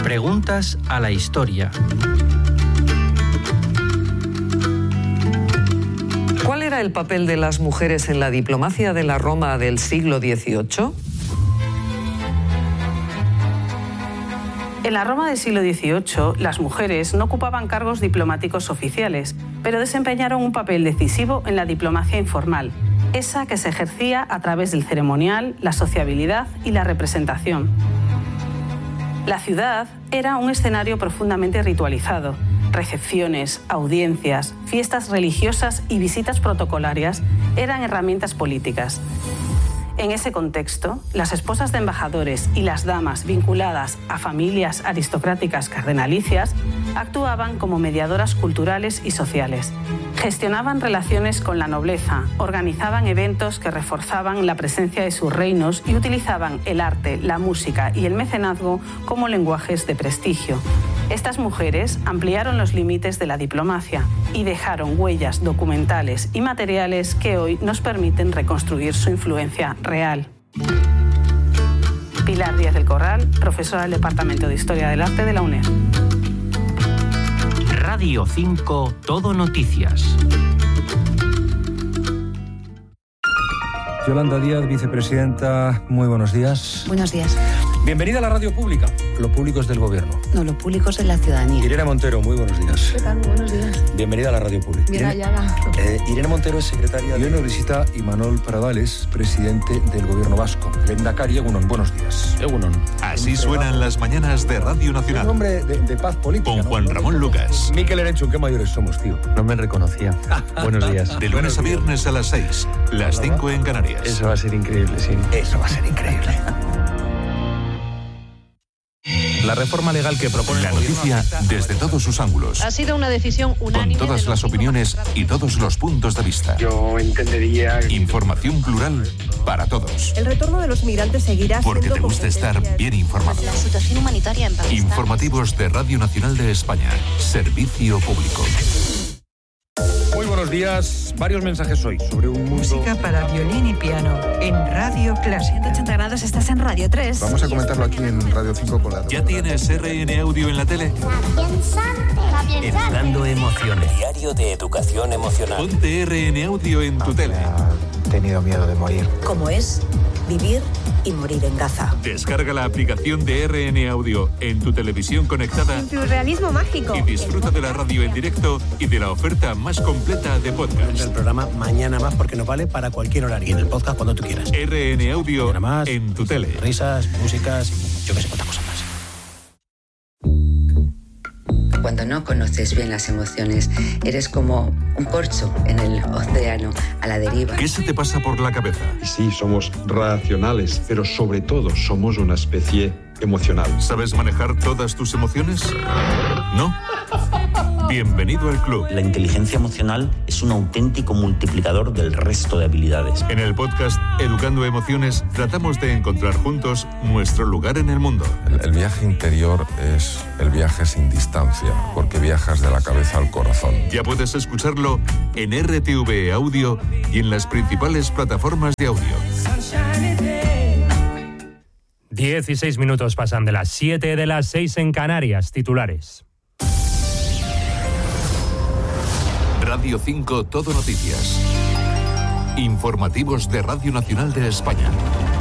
Preguntas a la historia. ¿Cuál era el papel de las mujeres en la diplomacia de la Roma del siglo XVIII? En la Roma del siglo XVIII, las mujeres no ocupaban cargos diplomáticos oficiales, pero desempeñaron un papel decisivo en la diplomacia informal, esa que se ejercía a través del ceremonial, la sociabilidad y la representación. La ciudad era un escenario profundamente ritualizado. Recepciones, audiencias, fiestas religiosas y visitas protocolarias eran herramientas políticas. En ese contexto, las esposas de embajadores y las damas vinculadas a familias aristocráticas cardenalicias actuaban como mediadoras culturales y sociales. Gestionaban relaciones con la nobleza, organizaban eventos que reforzaban la presencia de sus reinos y utilizaban el arte, la música y el mecenazgo como lenguajes de prestigio. Estas mujeres ampliaron los límites de la diplomacia y dejaron huellas documentales y materiales que hoy nos permiten reconstruir su influencia real. Pilar Díaz del Corral, profesora del Departamento de Historia del Arte de la UNED. Radio 5 Todo Noticias. Yolanda Díaz, vicepresidenta, muy buenos días. Buenos días. Bienvenida a la radio pública. Lo público es del gobierno. No, lo público es de la ciudadanía. Irene Montero, muy buenos días. ¿Qué tal? Muy buenos días. Bienvenida a la radio pública. Bien hallada. Irene Montero es secretaria. Y hoy nos visita Imanol Pradales, presidente del gobierno vasco. Lehendakari, Egunon, buenos días. Egunon. Así suenan las mañanas de Radio Nacional. Un hombre de paz política. Con Juan Ramón Lucas. Mikel Erenchun, qué mayores somos, tío. No me reconocía. Buenos días. De lunes a viernes a las 6, las 5 en Canarias. Eso va a ser increíble, sí. Eso va a ser increíble. La reforma legal que propone la noticia desde todos sus ángulos. Ha sido una decisión unánime. Con todas las opiniones y todos los puntos de vista. Yo entendería... Información plural para todos. El retorno de los migrantes seguirá porque te gusta estar bien informado. La situación humanitaria en Pakistán. Informativos de Radio Nacional de España. Servicio público. Muy buenos días. Varios mensajes hoy sobre un mundo... Música para violín y piano en Radio Clásica. 180 grados, estás en Radio 3. Vamos a comentarlo aquí en Radio 5 con la... ¿Ya tienes RN Audio en la tele? Educando emociones. Diario de educación emocional. Ponte RN Audio en tu tele. He tenido miedo de morir. ¿Cómo es vivir y morir en Gaza? Descarga la aplicación de RN Audio en tu televisión conectada Tu realismo mágico. y disfruta de la radio en directo y de la oferta más completa de podcast. El programa Mañana Más porque nos vale para cualquier horario. Y en el podcast cuando tú quieras. RN Audio Mañana Más, en tu tele. Risas, músicas y yo que sé cuántas cosas más. Cuando no conoces bien las emociones, eres como un corcho en el océano, a la deriva. ¿Qué se te pasa por la cabeza? Sí, somos racionales, pero sobre todo somos una especie emocional. ¿Sabes manejar todas tus emociones? ¿No? Bienvenido al club. La inteligencia emocional es un auténtico multiplicador del resto de habilidades. En el podcast Educando Emociones tratamos de encontrar juntos nuestro lugar en el mundo. El viaje interior es el viaje sin distancia, porque viajas de la cabeza al corazón. Ya puedes escucharlo en RTV Audio y en las principales plataformas de audio. 16 minutos pasan de las 7 de las 6 en Canarias. Titulares. Radio 5 Todo Noticias. Informativos de Radio Nacional de España.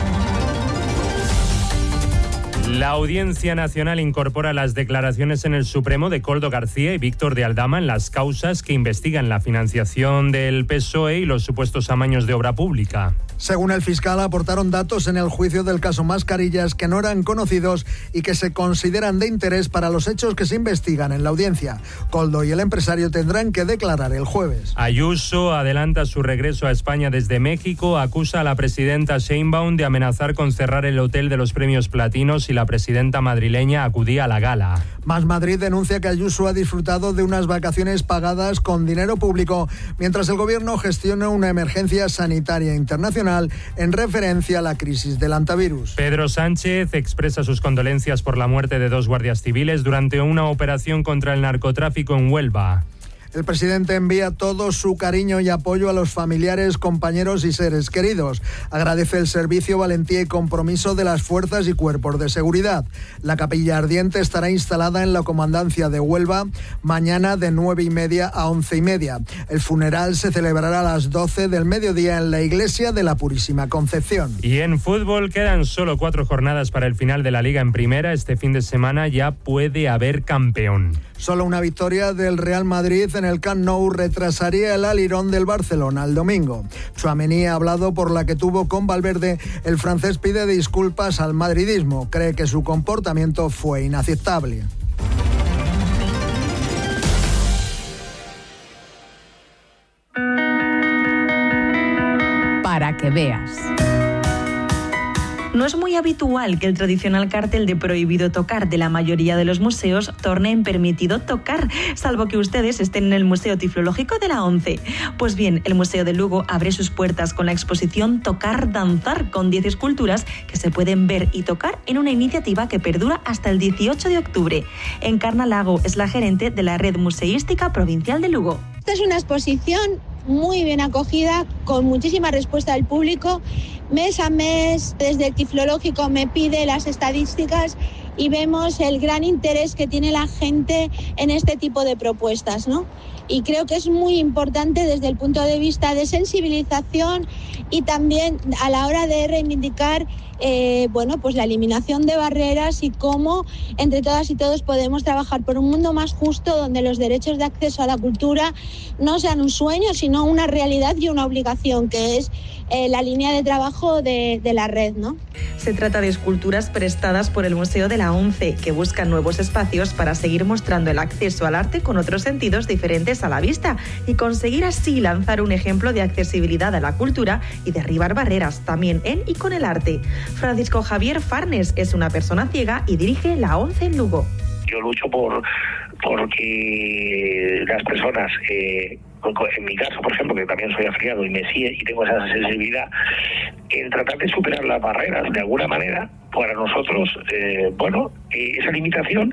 La Audiencia Nacional incorpora las declaraciones en el Supremo de Koldo García y Víctor de Aldama en las causas que investigan la financiación del PSOE y los supuestos amaños de obra pública. Según el fiscal, aportaron datos en el juicio del caso Mascarillas que no eran conocidos y que se consideran de interés para los hechos que se investigan en la audiencia. Koldo y el empresario tendrán que declarar el jueves. Ayuso adelanta su regreso a España desde México, acusa a la presidenta Sheinbaum de amenazar con cerrar el hotel de los premios Platinos y la presidenta madrileña acudía a la gala. Más Madrid denuncia que Ayuso ha disfrutado de unas vacaciones pagadas con dinero público, mientras el gobierno gestiona una emergencia sanitaria internacional en referencia a la crisis del hantavirus. Pedro Sánchez expresa sus condolencias por la muerte de 2 guardias civiles durante una operación contra el narcotráfico en Huelva. El presidente envía todo su cariño y apoyo a los familiares, compañeros y seres queridos. Agradece el servicio, valentía y compromiso de las fuerzas y cuerpos de seguridad. La capilla ardiente estará instalada en la comandancia de Huelva mañana de 9:30 a 11:30. El funeral se celebrará a las 12 del mediodía en la iglesia de la Purísima Concepción. Y en fútbol quedan solo 4 jornadas para el final de la Liga en Primera. Este fin de semana ya puede haber campeón. Solo una victoria del Real Madrid en el Camp Nou retrasaría el alirón del Barcelona el domingo. Tchouaméni ha hablado por la que tuvo con Valverde. El francés pide disculpas al madridismo. Cree que su comportamiento fue inaceptable. Para que veas. No es muy habitual que el tradicional cartel de prohibido tocar de la mayoría de los museos torne en permitido tocar, salvo que ustedes estén en el Museo Tiflológico de la ONCE. Pues bien, el Museo de Lugo abre sus puertas con la exposición Tocar Danzar, con 10 esculturas que se pueden ver y tocar en una iniciativa que perdura hasta el 18 de octubre. Encarna Lago es la gerente de la Red Museística Provincial de Lugo. Esta es una exposición muy bien acogida, con muchísima respuesta del público. Mes a mes, desde el Tiflológico me pide las estadísticas y vemos el gran interés que tiene la gente en este tipo de propuestas, ¿no? Y creo que es muy importante desde el punto de vista de sensibilización y también a la hora de reivindicar pues la eliminación de barreras y cómo entre todas y todos podemos trabajar por un mundo más justo, donde los derechos de acceso a la cultura no sean un sueño, sino una realidad y una obligación, que es la línea de trabajo de la red, ¿no? Se trata de esculturas prestadas por el Museo de la ONCE, que buscan nuevos espacios para seguir mostrando el acceso al arte con otros sentidos diferentes a la vista y conseguir así lanzar un ejemplo de accesibilidad a la cultura y derribar barreras también en y con el arte. Francisco Javier Farnes es una persona ciega y dirige la ONCE en Lugo. Yo lucho porque las personas, en mi caso, por ejemplo, que también soy africano y me sigue y tengo esa sensibilidad, en tratar de superar las barreras de alguna manera. Para nosotros, esa limitación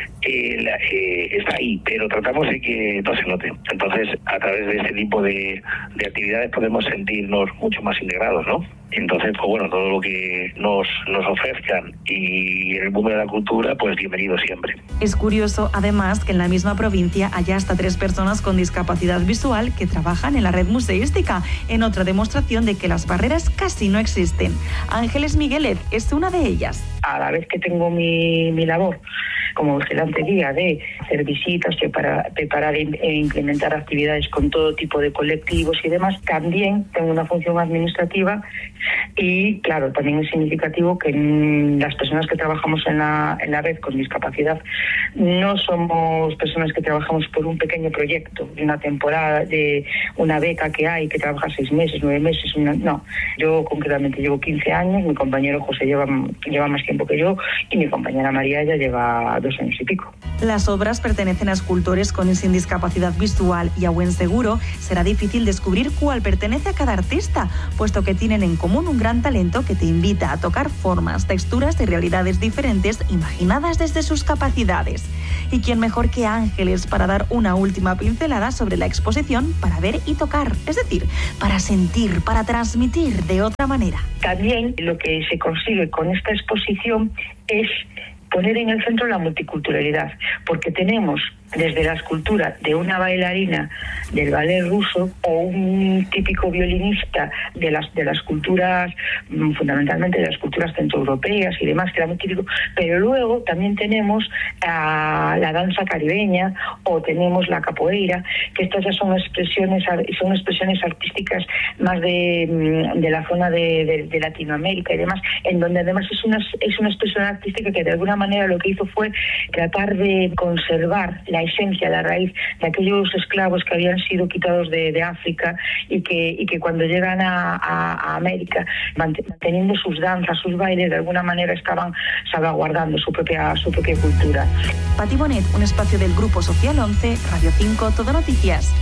está ahí, pero tratamos de que no se note. Entonces, a través de este tipo de actividades podemos sentirnos mucho más integrados, ¿no? Entonces, todo lo que nos ofrezcan y el boom de la cultura, pues bienvenido siempre. Es curioso, además, que en la misma provincia haya hasta 3 personas con discapacidad visual que trabajan en la red museística, en otra demostración de que las barreras casi no existen. Ángeles Miguelet es una de ellas. A la vez que tengo mi labor como vigilante guía de hacer visitas, preparar e implementar actividades con todo tipo de colectivos y demás, también tengo una función administrativa y, claro, también es significativo que las personas que trabajamos en la red con discapacidad no somos personas que trabajamos por un pequeño proyecto, de una temporada, de una beca que hay, que trabaja 6 meses, 9 meses, no. Yo concretamente llevo 15 años, mi compañero José lleva más tiempo que yo y mi compañera María ya lleva 2 años y pico. Las obras pertenecen a escultores con y sin discapacidad visual y a buen seguro será difícil descubrir cuál pertenece a cada artista, puesto que tienen en común un gran talento que te invita a tocar formas, texturas y realidades diferentes imaginadas desde sus capacidades. ¿Y quién mejor que Ángeles para dar una última pincelada sobre la exposición para ver y tocar? Es decir, para sentir, para transmitir de otra manera. También lo que se consigue con esta exposición es poner en el centro la multiculturalidad, porque tenemos desde la escultura de una bailarina del ballet ruso o un típico violinista de las culturas, fundamentalmente de las culturas centroeuropeas y demás, que era muy típico, pero luego también tenemos la danza caribeña o tenemos la capoeira, que estas ya son expresiones artísticas más de la zona de Latinoamérica y demás, en donde además es una expresión artística que de alguna manera lo que hizo fue tratar de conservar la esencia, la raíz de aquellos esclavos que habían sido quitados de África y que cuando llegan a América, manteniendo sus danzas, sus bailes, de alguna manera estaban salvaguardando su propia cultura. Pati Bonet, un espacio del Grupo Social 11, Radio 5, Todo Noticias.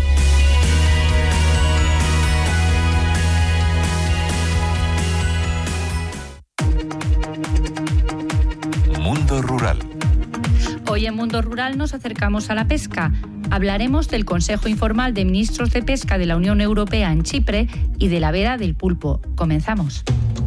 Mundo Rural. Hoy en Mundo Rural nos acercamos a la pesca. Hablaremos del Consejo Informal de Ministros de Pesca de la Unión Europea en Chipre y de la veda del pulpo. Comenzamos.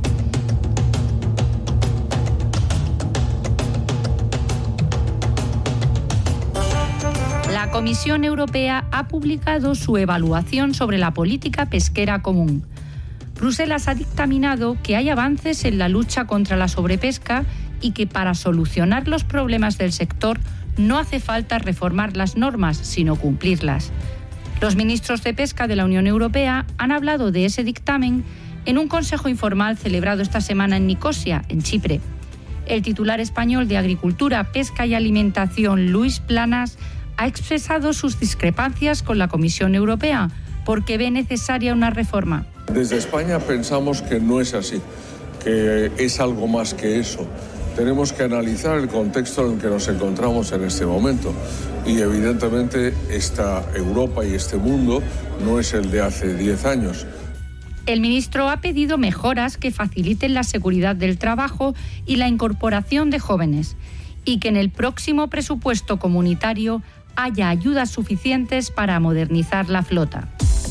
La Comisión Europea ha publicado su evaluación sobre la política pesquera común. Bruselas ha dictaminado que hay avances en la lucha contra la sobrepesca y que para solucionar los problemas del sector no hace falta reformar las normas, sino cumplirlas. Los ministros de Pesca de la Unión Europea han hablado de ese dictamen en un consejo informal celebrado esta semana en Nicosia, en Chipre. El titular español de Agricultura, Pesca y Alimentación, Luis Planas, ha expresado sus discrepancias con la Comisión Europea porque ve necesaria una reforma. Desde España pensamos que no es así, que es algo más que eso. Tenemos que analizar el contexto en el que nos encontramos en este momento y evidentemente esta Europa y este mundo no es el de hace 10 años. El ministro ha pedido mejoras que faciliten la seguridad del trabajo y la incorporación de jóvenes y que en el próximo presupuesto comunitario haya ayudas suficientes para modernizar la flota.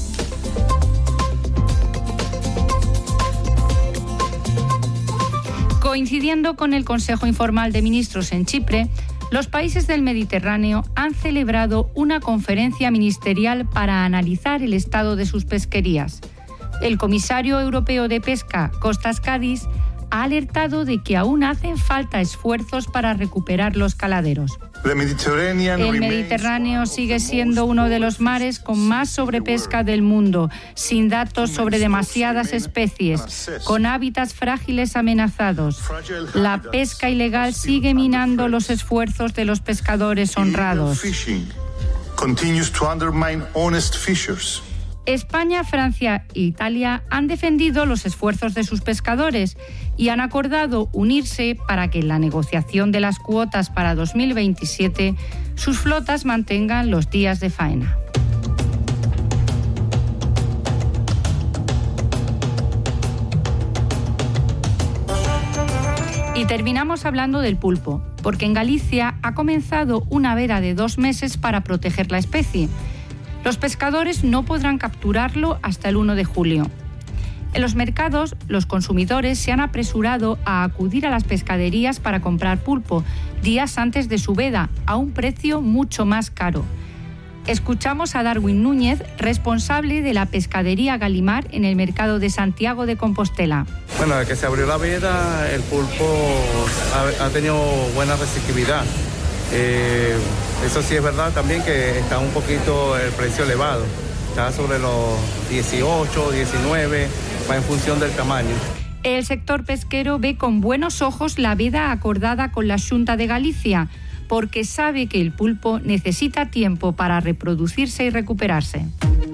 Coincidiendo con el Consejo Informal de Ministros en Chipre, los países del Mediterráneo han celebrado una conferencia ministerial para analizar el estado de sus pesquerías. El comisario europeo de Pesca, Kostas Kadis, ha alertado de que aún hacen falta esfuerzos para recuperar los caladeros. El Mediterráneo sigue siendo uno de los mares con más sobrepesca del mundo, sin datos sobre demasiadas especies, con hábitats frágiles amenazados. La pesca ilegal sigue minando los esfuerzos de los pescadores honrados. España, Francia e Italia han defendido los esfuerzos de sus pescadores y han acordado unirse para que en la negociación de las cuotas para 2027 sus flotas mantengan los días de faena. Y terminamos hablando del pulpo, porque en Galicia ha comenzado una veda de 2 meses para proteger la especie. Los pescadores no podrán capturarlo hasta el 1 de julio. En los mercados, los consumidores se han apresurado a acudir a las pescaderías para comprar pulpo días antes de su veda, a un precio mucho más caro. Escuchamos a Darwin Núñez, responsable de la pescadería Galimar en el mercado de Santiago de Compostela. Bueno, desde que se abrió la veda, el pulpo ha tenido buena receptividad. Eso sí es verdad también que está un poquito el precio elevado. Está sobre los 18, 19, va en función del tamaño. El sector pesquero ve con buenos ojos la veda acordada con la Xunta de Galicia, porque sabe que el pulpo necesita tiempo para reproducirse y recuperarse.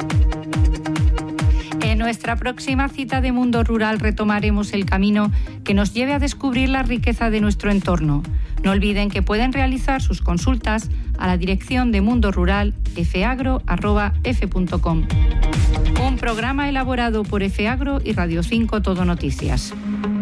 En nuestra próxima cita de Mundo Rural retomaremos el camino que nos lleve a descubrir la riqueza de nuestro entorno. No olviden que pueden realizar sus consultas a la dirección de Mundo Rural fagro@f.com. Un programa elaborado por FAgro y Radio 5 Todo Noticias.